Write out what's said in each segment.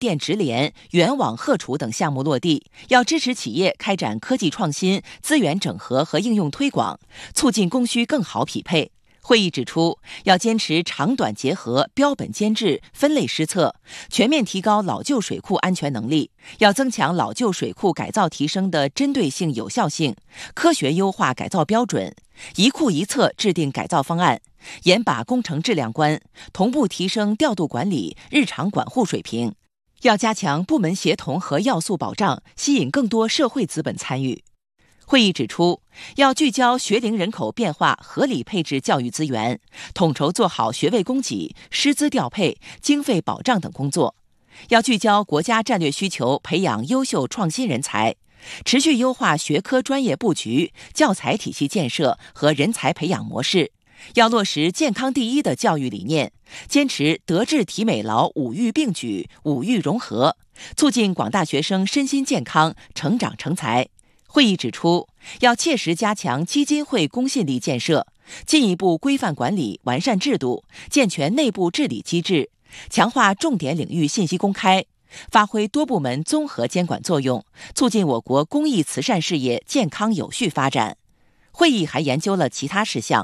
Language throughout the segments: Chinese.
电直连、远网荷储等项目落地，要支持企业开展科技创新、资源整合和应用推广，促进供需更好匹配。会议指出，要坚持长短结合、标本兼治、分类施策，全面提高老旧水库安全能力。要增强老旧水库改造提升的针对性、有效性，科学优化改造标准，一库一策制定改造方案，严把工程质量关，同步提升调度管理、日常管护水平。要加强部门协同和要素保障，吸引更多社会资本参与。会议指出，要聚焦学龄人口变化，合理配置教育资源，统筹做好学位供给、师资调配、经费保障等工作。要聚焦国家战略需求，培养优秀创新人才，持续优化学科专业布局、教材体系建设和人才培养模式。要落实健康第一的教育理念，坚持德智体美劳五育并举、五育融合，促进广大学生身心健康、成长成才。会议指出，要切实加强基金会公信力建设，进一步规范管理、完善制度，健全内部治理机制，强化重点领域信息公开，发挥多部门综合监管作用，促进我国公益慈善事业健康有序发展。会议还研究了其他事项。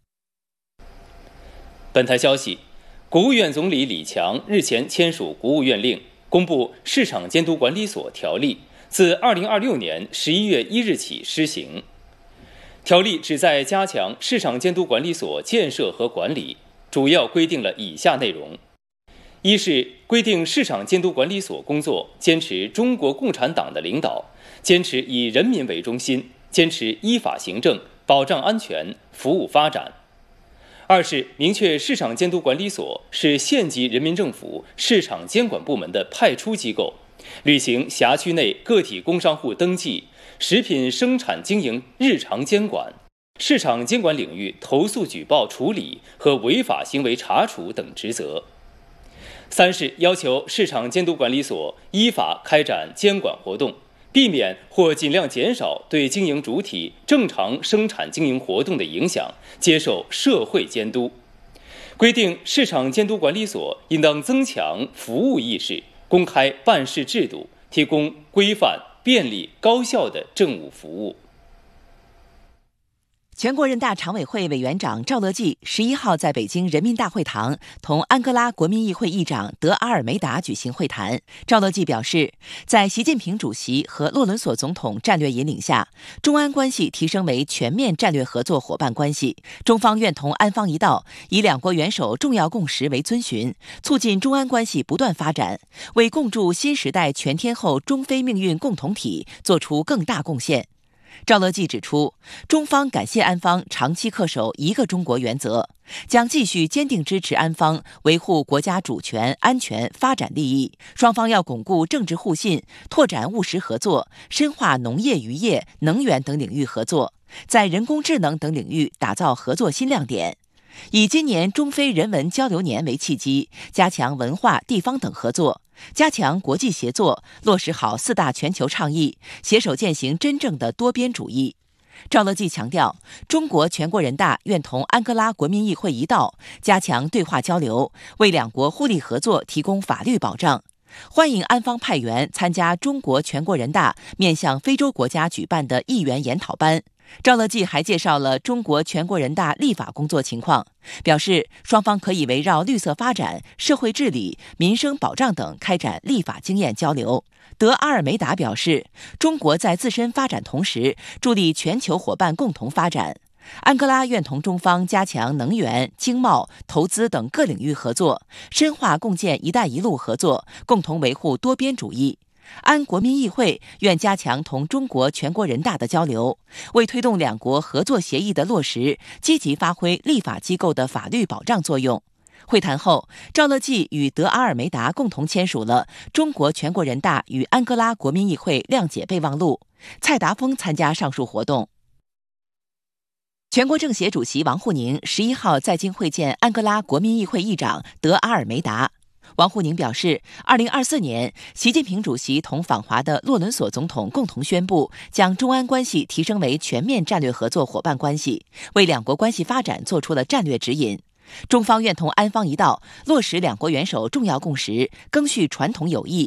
本台消息，国务院总理李强日前签署国务院令，公布《市场监督管理所条例》，自2026年11月1日起施行。条例旨在加强市场监督管理所建设和管理，主要规定了以下内容：一是规定市场监督管理所工作坚持中国共产党的领导，坚持以人民为中心，坚持依法行政，保障安全，服务发展；二是明确市场监督管理所是县级人民政府市场监管部门的派出机构，履行辖区内个体工商户登记、食品生产经营日常监管、市场监管领域投诉举报处理和违法行为查处等职责。三是要求市场监督管理所依法开展监管活动，避免或尽量减少对经营主体正常生产经营活动的影响，接受社会监督。规定市场监督管理所应当增强服务意识，公开办事制度，提供规范、便利、高效的政务服务。 全国人大常委会委员长赵乐际11号在北京人民大会堂同安哥拉国民议会议长德阿尔梅达举行会谈。赵乐际表示，在习近平主席和洛伦索总统战略引领下，中安关系提升为全面战略合作伙伴关系。中方愿同安方一道，以两国元首重要共识为遵循，促进中安关系不断发展，为共筑新时代全天候中非命运共同体作出更大贡献。赵乐际指出，中方感谢安方长期恪守一个中国原则，将继续坚定支持安方维护国家主权、安全、发展利益。双方要巩固政治互信，拓展务实合作，深化农业、渔业、能源等领域合作，在人工智能等领域打造合作新亮点。以今年中非人文交流年为契机，加强文化、地方等合作，加强国际协作，落实好4大全球倡议，携手践行真正的多边主义。赵乐际强调，中国全国人大愿同安哥拉国民议会一道，加强对话交流，为两国互利合作提供法律保障。欢迎安方派员参加中国全国人大面向非洲国家举办的议员研讨班。赵乐际还介绍了中国全国人大立法工作情况，表示双方可以围绕绿色发展、社会治理、民生保障等开展立法经验交流。德阿尔梅达表示，中国在自身发展同时，助力全球伙伴共同发展。安哥拉愿同中方加强能源、经贸、投资等各领域合作，深化共建“一带一路”合作，共同维护多边主义。安国民议会愿加强同中国全国人大的交流，为推动两国合作协议的落实，积极发挥立法机构的法律保障作用。会谈后，赵乐际与德阿尔梅达共同签署了中国全国人大与安哥拉国民议会谅解备忘录。蔡达峰参加上述活动。全国政协主席王沪宁11号在京会见安哥拉国民议会议长德阿尔梅达。王沪宁表示，2024年，习近平主席同访华的洛伦索总统共同宣布，将中安关系提升为全面战略合作伙伴关系，为两国关系发展做出了战略指引。中方愿同安方一道，落实两国元首重要共识，赓续传统友谊，